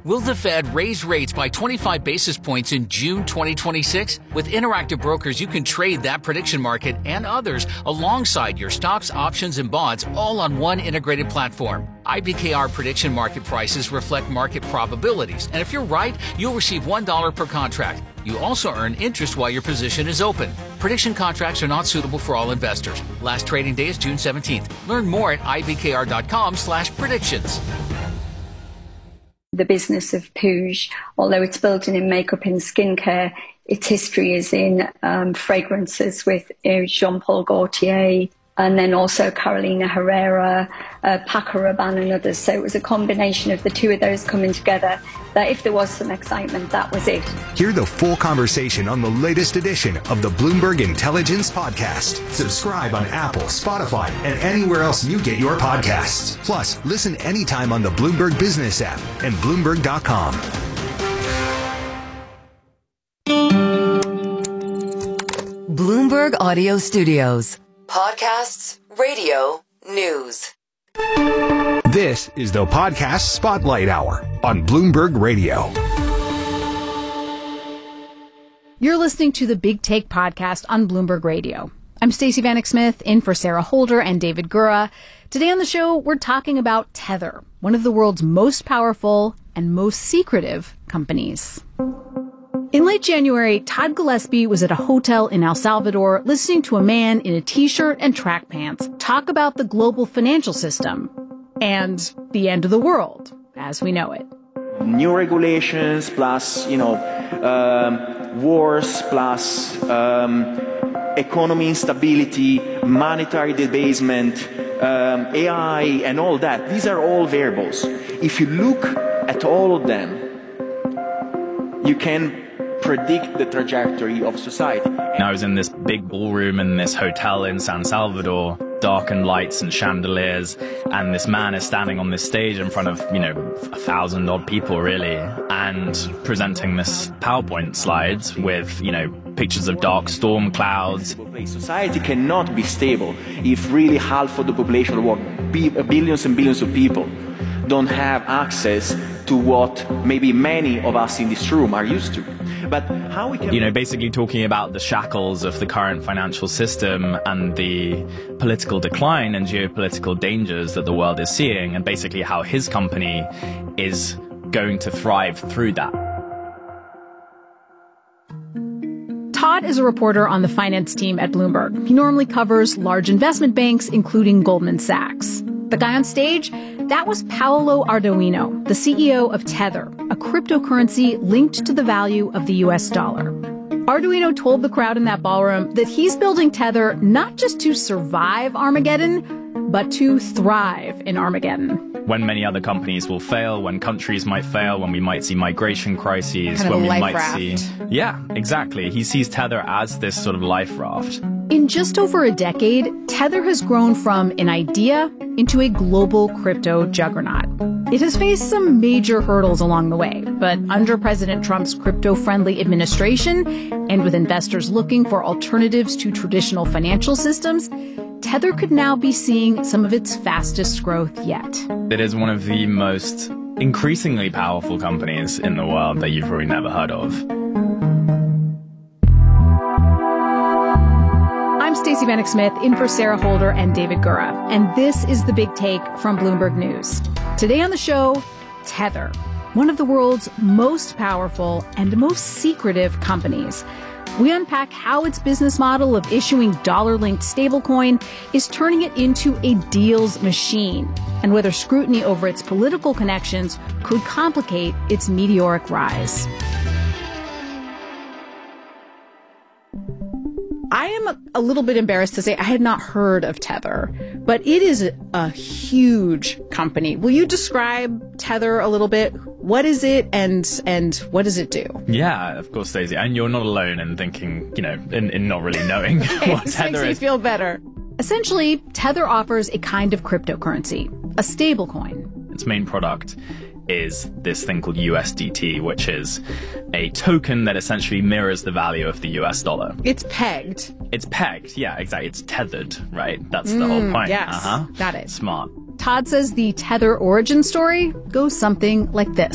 Will the Fed raise rates by 25 basis points in June 2026? With Interactive Brokers, you can trade that prediction market and others alongside your stocks, options, and bonds all on one integrated platform. IBKR prediction market prices reflect market probabilities, and if you're right, you'll receive $1 per contract. You also earn interest while your position is open. Prediction contracts are not suitable for all investors. Last trading day is June 17th. Learn more at ibkr.com/predictions. The business of Puig, although it's built in makeup and skincare, its history is in fragrances with Jean-Paul Gaultier, and then also Carolina Herrera, Paco Rabanne and others. So it was a combination of the two of those coming together that if there was some excitement, that was it. Hear the full conversation on the latest edition of the Bloomberg Intelligence Podcast. Subscribe on Apple, Spotify, and anywhere else you get your podcasts. Plus, listen anytime on the Bloomberg Business app and Bloomberg.com. Bloomberg Audio Studios. Podcasts, radio, news. This is the Podcast Spotlight Hour on Bloomberg Radio. You're listening to the Big Take podcast on Bloomberg Radio. I'm Stacey Vanek Smith, in for Sarah Holder and David Gura. Today on the show, we're talking about Tether, one of the world's most powerful and most secretive companies. In late January, Todd Gillespie was at a hotel in El Salvador listening to a man in a t-shirt and track pants talk about the global financial system and the end of the world as we know it. New regulations plus, wars plus economy instability, monetary debasement, AI and all that. These are all variables. If you look at all of them, you can predict the trajectory of society. I was in this big ballroom in this hotel in San Salvador, darkened lights and chandeliers, and this man is standing on this stage in front of, 1,000 odd people really, and presenting this PowerPoint slides with, pictures of dark storm clouds. Society cannot be stable if really half of the population of the world, billions and billions of people, don't have access to what maybe many of us in this room are used to. But how we can... basically talking about the shackles of the current financial system and the political decline and geopolitical dangers that the world is seeing, and basically how his company is going to thrive through that. Todd is a reporter on the finance team at Bloomberg. He normally covers large investment banks, including Goldman Sachs. The guy on stage, that was Paolo Ardoino, the CEO of Tether, a cryptocurrency linked to the value of the U.S. dollar. Ardoino told the crowd in that ballroom that he's building Tether not just to survive Armageddon, but to thrive in Armageddon. When many other companies will fail, when countries might fail, when we might see migration crises, kind of when we life might raft. see... Yeah, exactly. He sees Tether as this sort of life raft. In just over a decade, Tether has grown from an idea into a global crypto juggernaut. It has faced some major hurdles along the way, but under President Trump's crypto-friendly administration, and with investors looking for alternatives to traditional financial systems, Tether could now be seeing some of its fastest growth yet. It is one of the most increasingly powerful companies in the world that you've probably never heard of. I'm Stacey Vanek Smith, in for Sarah Holder and David Gura, and this is the Big Take from Bloomberg News. Today on the show, Tether, one of the world's most powerful and most secretive companies. We unpack how its business model of issuing dollar-linked stablecoin is turning it into a deals machine, and whether scrutiny over its political connections could complicate its meteoric rise. I am a little bit embarrassed to say I had not heard of Tether, but it is a huge company. Will you describe Tether a little bit? What is it and what does it do? Yeah, of course, Stacey. And you're not alone in thinking, in not really knowing what Tether Makes is. me feel better. Essentially, Tether offers a kind of cryptocurrency, a stablecoin. Its main product is this thing called USDT, which is a token that essentially mirrors the value of the US dollar. It's pegged. It's pegged, yeah, exactly. It's tethered, right? That's the whole point. Yes, got it. Smart. Todd says the Tether origin story goes something like this.